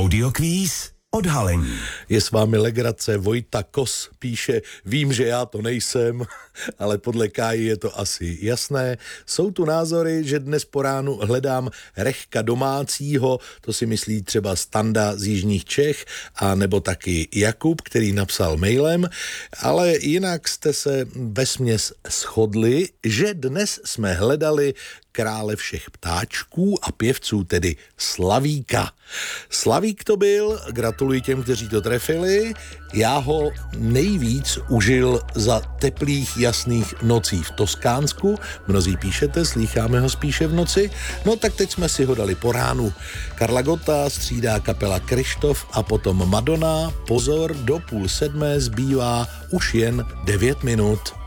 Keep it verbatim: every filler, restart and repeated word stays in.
Audiokvíz Odhalení. Je s vámi legrace, Vojta Kos píše, vím, že já to nejsem, ale podle Káji je to asi jasné. Jsou tu názory, že dnes po ránu hledám rechka domácího, to si myslí třeba Standa z jižních Čech, a nebo taky Jakub, který napsal mailem, ale jinak jste se vesměs shodli, že dnes jsme hledali krále všech ptáčků a pěvců, tedy Slavíka. Slavík to byl, gratuluji těm, kteří to trefili. Já ho nejvíc užil za teplých jasných nocí v Toskánsku. Mnozí píšete, slýcháme ho spíše v noci. No tak teď jsme si ho dali po ránu. Karla Gotta střídá kapela Kryštof a potom Madonna. Pozor, do půl sedmé zbývá už jen devět minut.